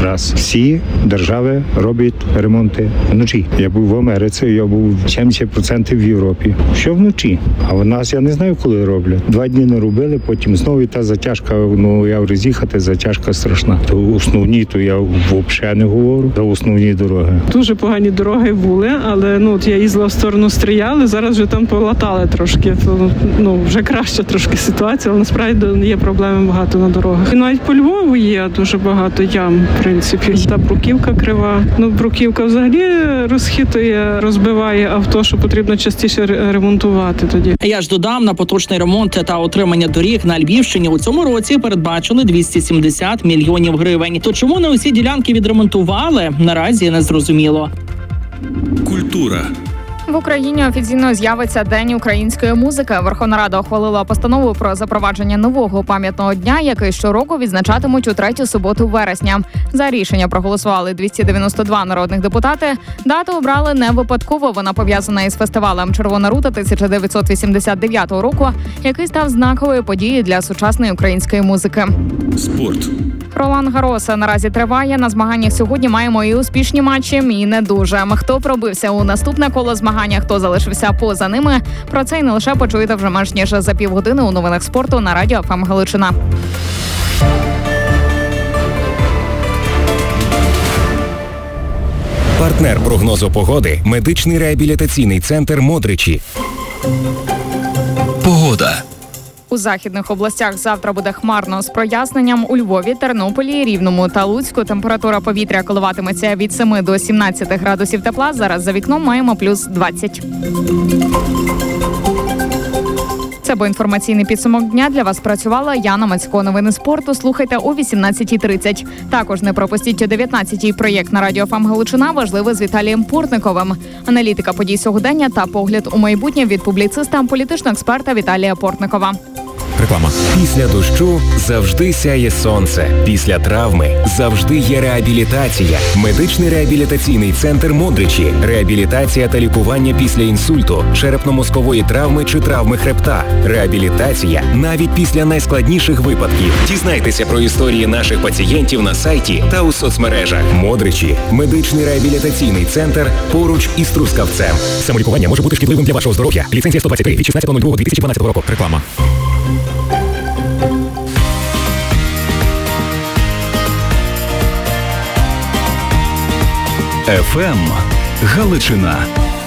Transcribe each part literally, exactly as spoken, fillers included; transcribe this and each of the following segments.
Раз. Всі держави роблять ремонти вночі. Я був в Америці, я був сімдесят відсотків в Європі. Що вночі? А в нас я не знаю, коли роблять. Два дні не робили, потім знову і та затяжка, ну я роз'їхати, затяжка страшна. То основні, то я взагалі не говорю, за основні дороги. Дуже погані дороги були, але ну от я їздила в сторону Стрияли, зараз вже там полатали трошки. То, ну, вже краща трошки ситуація, але насправді є проблеми багато на дорогах. І навіть по Львову є дуже багато ям, в принципі. Та бруківка крива. Ну, бруківка взагалі розхитує, розбиває авто, що потрібно частіше ремонтувати тоді. Я ж додам, на поточний ремонт та отримання доріг на Львівщині у цьому році передбачили двісті сімдесят мільйонів гривень. То чому не усі ділянки відремонтували, наразі не зрозуміло. Культура. В Україні офіційно з'явиться День української музики. Верховна Рада ухвалила постанову про запровадження нового пам'ятного дня, який щороку відзначатимуть у третю суботу вересня. За рішення проголосували двісті дев'яносто два народних депутати. Дату обрали не випадково. Вона пов'язана із фестивалем «Червона рута» тисяча дев'ятсот вісімдесят дев'ятого року, який став знаковою подією для сучасної української музики. Спорт. Ролан Гаррос наразі триває. На змаганнях сьогодні маємо і успішні матчі, і не дуже. Хто пробився у наступне коло змагання, хто залишився поза ними, про це й не лише почуєте вже менш ніж за півгодини у новинах спорту на радіо еф ем Галичина. Партнер прогнозу погоди – медичний реабілітаційний центр «Модричі». Погода. У західних областях завтра буде хмарно з проясненням. У Львові, Тернополі, Рівному та Луцьку температура повітря коливатиметься від семи до сімнадцяти градусів тепла. Зараз за вікном маємо плюс двадцять. Це був інформаційний підсумок дня. Для вас працювала Яна Мацько. Новини спорту слухайте о вісімнадцятій тридцять. Також не пропустіть о дев'ятнадцятій проєкт на радіо еф ем Галичина «Важливе» з Віталієм Портниковим. Аналітика подій сьогодення та погляд у майбутнє від публіциста, політичного експерта Віталія Портникова. Реклама. Після дощу завжди сяє сонце. Після травми завжди є реабілітація. Медичний реабілітаційний центр «Модричі». Реабілітація та лікування після інсульту, черепно-мозкової травми чи травми хребта. Реабілітація навіть після найскладніших випадків. Дізнайтеся про історії наших пацієнтів на сайті та у соцмережах. «Модричі» – медичний реабілітаційний центр поруч із Трускавцем. Самолікування може бути шкідливим для вашого здоров'я. Ліцензія сто двадцять три від шістнадцятого лютого дві тисячі дванадцятого року. Реклама. еф ем Галичина.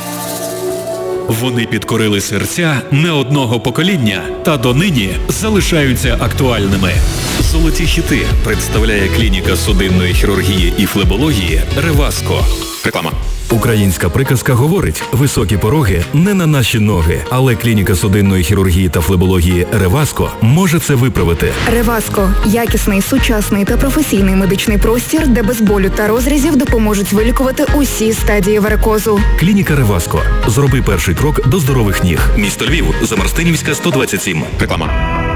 Вони підкорили серця не одного покоління та донині залишаються актуальними. Золоті хіти представляє клініка судинної хірургії і флебології «Реваско». Реклама. Українська приказка говорить: високі пороги не на наші ноги, але клініка судинної хірургії та флебології «Реваско» може це виправити. «Реваско» – якісний, сучасний та професійний медичний простір, де без болю та розрізів допоможуть вилікувати усі стадії варикозу. Клініка «Реваско». Зроби перший крок до здорових ніг. Місто Львів, Замарстинівська, сто двадцять сім. Реклама.